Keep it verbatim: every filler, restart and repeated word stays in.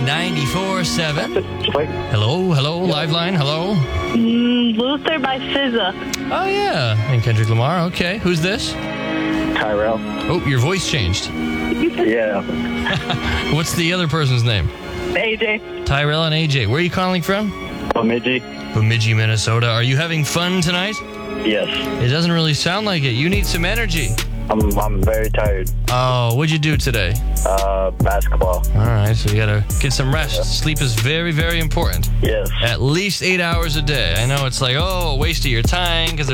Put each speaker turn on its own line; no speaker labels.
ninety-four point seven. Hello, hello, Liveline, hello.
Mm, Luther by S Z A.
Oh, yeah. And Kendrick Lamar, okay. Who's this?
Tyrell.
Oh, your voice changed.
Yeah.
What's the other person's name?
A J.
Tyrell and A J. Where are you calling from?
Bemidji.
Bemidji, Minnesota. Are you having fun tonight?
Yes.
It doesn't really sound like it. You need some energy.
I'm I'm very tired.
Oh, what'd you do today?
Uh, basketball.
All right, so you gotta get some rest. Sleep is very, very important.
Yes.
At least eight hours a day. I know it's like, oh, a waste of your time because